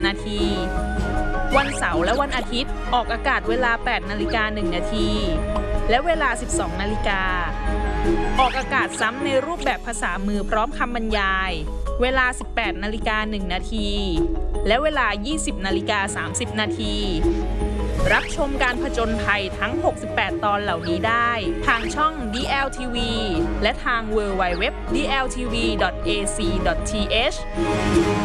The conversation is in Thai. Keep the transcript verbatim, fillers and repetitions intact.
นาที วันเสาร์และวันอาทิตย์ออกอากาศเวลา แปดนาฬิกาหนึ่งนาที และเวลา สิบสองนาฬิกา ออกอากาศซ้ำในรูปแบบภาษามือพร้อมคำบรรยาย เวลา สิบแปดนาฬิกาหนึ่งนาที และเวลา ยี่สิบนาฬิกาสามสิบนาที รับชมการผจญภัยทั้ง หกสิบแปด ตอนเหล่านี้ได้ทางช่อง ดี แอล ที วี และทาง ดับเบิลยู ดับเบิลยู ดับเบิลยู ดอท ดี แอล ที วี ดอท เอ ซี ดอท ที เอช